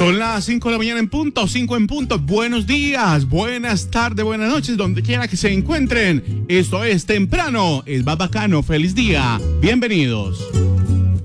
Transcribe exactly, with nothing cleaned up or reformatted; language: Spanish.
Son las cinco de la mañana en punto, cinco en punto. Buenos días, buenas tardes, buenas noches, donde quiera que se encuentren. Esto es Temprano, el más bacano. Feliz día, bienvenidos.